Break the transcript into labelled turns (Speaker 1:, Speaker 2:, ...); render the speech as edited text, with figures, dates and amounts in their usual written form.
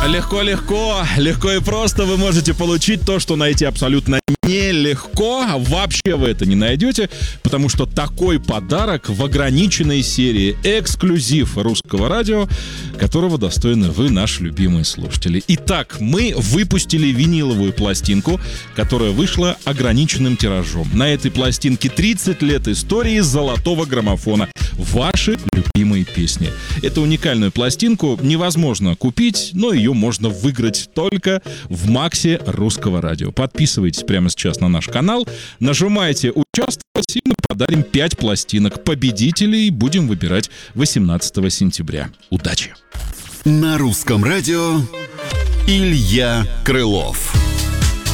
Speaker 1: Легко и просто вы можете получить то, что найти абсолютно нелегко. Вообще вы это не найдете, потому что такой подарок в ограниченной серии, эксклюзив Русского радио, которого достойны вы, наши любимые слушатели. Итак, мы выпустили виниловую пластинку, которая вышла ограниченным тиражом. На этой пластинке 30 лет истории золотого граммофона. Ваши любимые песни. Эту уникальную пластинку невозможно купить, но ее можно выиграть только в Максе Русского радио. Подписывайтесь прямо сейчас на наш канал, нажимайте «Участвовать», и мы подарим 5 пластинок. Победителей будем выбирать 18 сентября. Удачи!
Speaker 2: На Русском радио Илья Крылов.